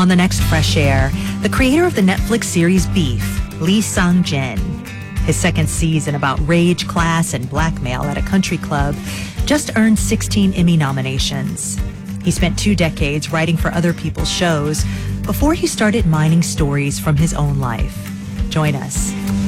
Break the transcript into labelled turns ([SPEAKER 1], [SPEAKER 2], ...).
[SPEAKER 1] On the next Fresh Air, the creator of the Netflix series Beef, Lee Sang-jin. His second season about rage, class, and blackmail at a country club just earned 16 Emmy nominations. He spent 2 decades writing for other people's shows before he started mining stories from his own life. Join us.